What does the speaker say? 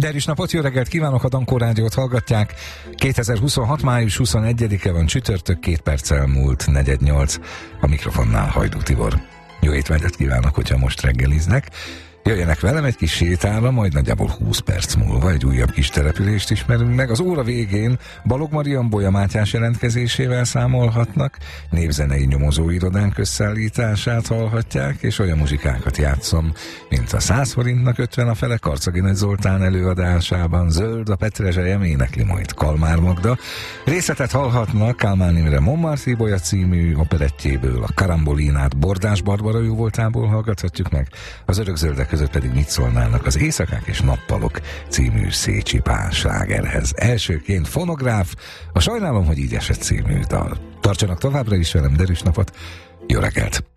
Derűs napot, jó reggelt kívánok, a Dankó Rádiót hallgatják. 2026. május 21-e van, csütörtök, 2 perccel múlt 4:08. A mikrofonnál Hajdú Tibor. Jó étvágyat kívánok, hogyha most reggeliznek. Jöjjenek velem egy kis sétára, majd nagyjából 20 perc múlva egy újabb kis települést ismerünk meg. Az óra végén Balogh Marian Bolya Mátyás jelentkezésével számolhatnak, névzenei nyomozóirodánk összeállítását hallhatják, és olyan muzsikákat játszom, mint a 100 forintnak 50 a fele Karcagi Nagy Zoltán előadásában, Zöld a Petrezselyem énekli majd Kalmár Magda. Részletet hallhatnak Kálmán Imre Montmartre bolya című operettjéből, a Karambolinát Bordás Barbara jóvoltából hallgathatjuk meg, az Örökzöldek között pedig mit szólnának az Éjszakák és nappalok című Szécsi Pál slágerhez. Elsőként Fonográf, a Sajnálom, hogy így esett című dal. Tartsanak továbbra is velem, derűs napot, jó reggelt!